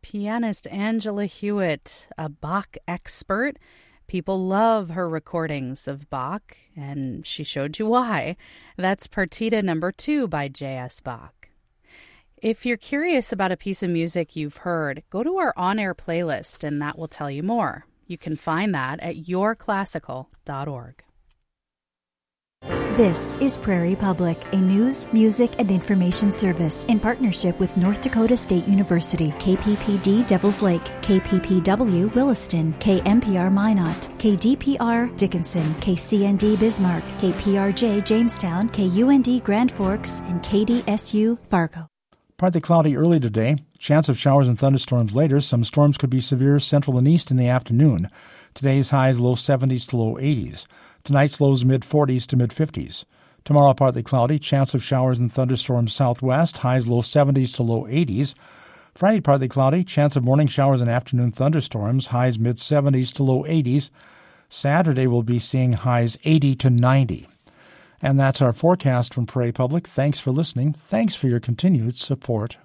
pianist Angela Hewitt, a Bach expert. People love her recordings of Bach, and she showed you why. That's Partita No. 2 by J.S. Bach. If you're curious about a piece of music you've heard, go to our on-air playlist, and that will tell you more. You can find that at yourclassical.org. This is Prairie Public, a news, music, and information service in partnership with North Dakota State University, KPPD Devils Lake, KPPW Williston, KMPR Minot, KDPR Dickinson, KCND Bismarck, KPRJ Jamestown, KUND Grand Forks, and KDSU Fargo. Partly cloudy early today. Chance of showers and thunderstorms later. Some storms could be severe central and east in the afternoon. Today's highs low 70s to low 80s. Tonight's lows mid-40s to mid-50s. Tomorrow partly cloudy. Chance of showers and thunderstorms southwest. Highs low 70s to low 80s. Friday partly cloudy. Chance of morning showers and afternoon thunderstorms. Highs mid-70s to low 80s. Saturday we'll be seeing highs 80 to 90. And that's our forecast from Prairie Public. Thanks for listening. Thanks for your continued support